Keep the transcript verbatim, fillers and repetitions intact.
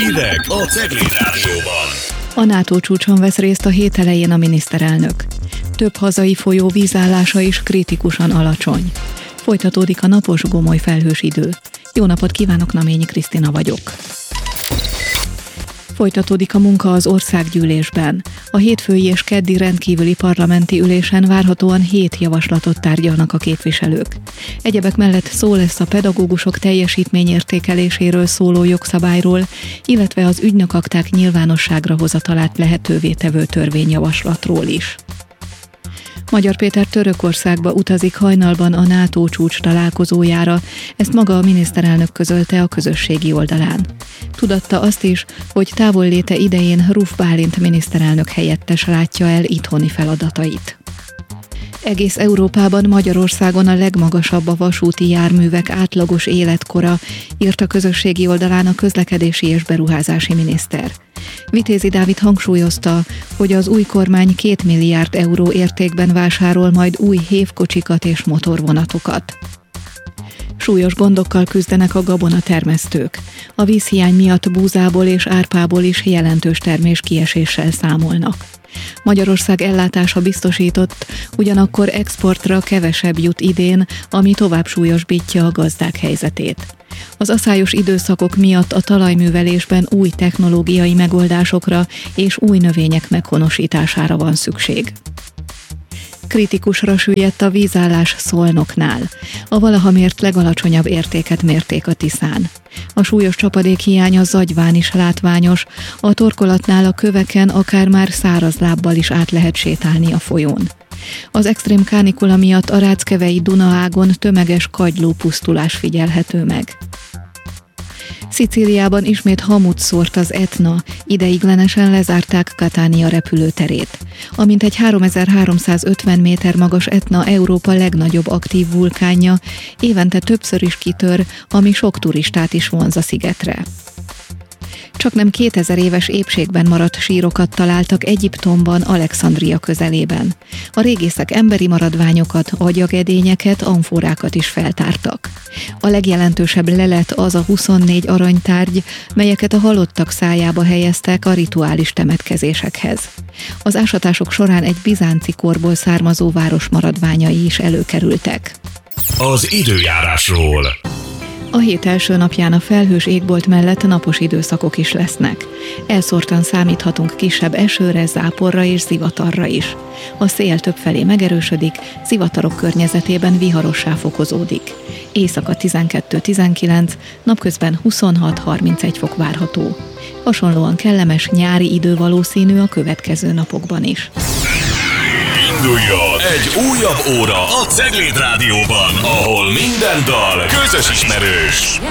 Hírek a Cegléd Rádióban. A NATO csúcson vesz részt a hét elején a miniszterelnök. Több hazai folyó vízállása is kritikusan alacsony. Folytatódik a napos, gomoly felhős idő. Jó napot kívánok, Naményi Krisztina vagyok. Folytatódik a munka az országgyűlésben. A hétfői és keddi rendkívüli parlamenti ülésen várhatóan hét javaslatot tárgyalnak a képviselők. Egyebek mellett szó lesz a pedagógusok teljesítményértékeléséről szóló jogszabályról, illetve az ügynökakták nyilvánosságra hozatalát lehetővé tevő törvényjavaslatról is. Magyar Péter Törökországba utazik hajnalban a NATO csúcs találkozójára, ezt maga a miniszterelnök közölte a közösségi oldalán. Tudatta azt is, hogy távolléte idején Ruf Bálint miniszterelnök helyettes látja el itthoni feladatait. Egész Európában, Magyarországon a legmagasabb a vasúti járművek átlagos életkora, írt a közösségi oldalán a közlekedési és beruházási miniszter. Vitézi Dávid hangsúlyozta, hogy az új kormány két milliárd euró értékben vásárol majd új hévkocsikat és motorvonatokat. Súlyos gondokkal küzdenek a gabonatermesztők. A vízhiány miatt búzából és árpából is jelentős terméskieséssel számolnak. Magyarország ellátása biztosított, ugyanakkor exportra kevesebb jut idén, ami tovább súlyosbítja a gazdák helyzetét. Az aszályos időszakok miatt a talajművelésben új technológiai megoldásokra és új növények meghonosítására van szükség. Kritikusra süllyedt a vízállás Szolnoknál. A valaha mért legalacsonyabb értéket mérték a Tiszán. A súlyos csapadékhiány a Zagyván is látványos, a torkolatnál a köveken akár már száraz lábbal is át lehet sétálni a folyón. Az extrém kánikula miatt a Ráckevei Dunaágon tömeges kagylópusztulás figyelhető meg. Szicíliában ismét hamut szórt az Etna, ideiglenesen lezárták Catania repülőterét. A mintegy háromezer-háromszázötven méter magas Etna Európa legnagyobb aktív vulkánja, évente többször is kitör, ami sok turistát is vonz a szigetre. Csaknem kétezer éves épségben maradt sírokat találtak Egyiptomban, Alexandria közelében. A régészek emberi maradványokat, agyagedényeket, amforákat is feltártak. A legjelentősebb lelet az a huszonnégy aranytárgy, melyeket a halottak szájába helyeztek a rituális temetkezésekhez. Az ásatások során egy bizánci korból származó város maradványai is előkerültek. Az időjárásról. A hét első napján a felhős égbolt mellett napos időszakok is lesznek. Elszórtan számíthatunk kisebb esőre, záporra és zivatarra is. A szél többfelé megerősödik, zivatarok környezetében viharossá fokozódik. Éjszaka tizenkettő-tizenkilenc, napközben huszonhat-harmincegy fok várható. Hasonlóan kellemes nyári idő valószínű a következő napokban is. Induljon egy újabb óra a Cegléd Rádióban, ahol minden dal közös ismerős.